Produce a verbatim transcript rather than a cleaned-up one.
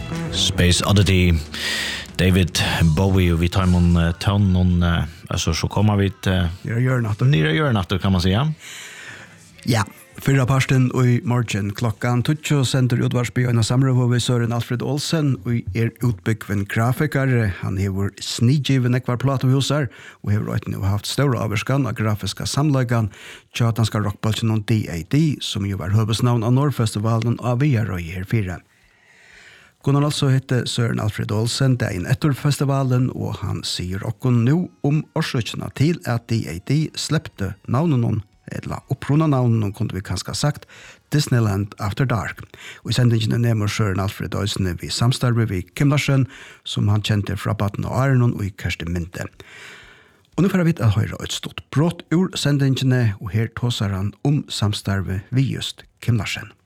Space Oddity, David Bowie och vi tar någon uh, ton någon uh, alltså så kommer vi till uh, gör natt och nere gör natt kan man säga. Ja, förra parsten och i morgon klockan tjugo center utvarsby och samråd med Søren Alfred Olsen och är utbyggven grafiker. Han har snigiven ekvar platehusar och har rätt nu haft stora avskan av grafiska samläggan Tjatanska rockballen och D A D som ju var huvudnamn av Norrfestivalen av V R och här fyra. Gunnar alltså hette Søren Alfred Olsen, det är en ettorfestivalen och han säger också nu om årsökna till att D A D släppte navnen eller uppruna navnen kunde vi kanske ha sagt Disneyland After Dark. Och i sändningen nämner Søren Alfred Olsen vid samstarve vid Kim Larsen som han kände fra Batten och Arnon och i Kersti Minte. Och nu får vi att höra ett stort brott ur sändningen och här tåsar han om samstarve vid just Kim Larsen.